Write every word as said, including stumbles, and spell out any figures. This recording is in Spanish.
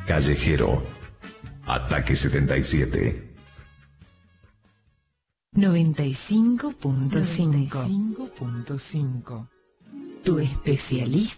Callejero. Ataque setenta y siete. noventa y cinco punto cinco. cinco punto cinco. Tu especialista